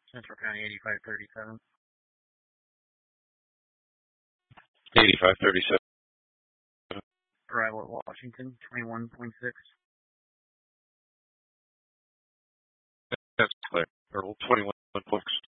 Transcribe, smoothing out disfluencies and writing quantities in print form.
Central County 8537. 8537. Arrival at Washington 21.6. That's clear. Or 21 books.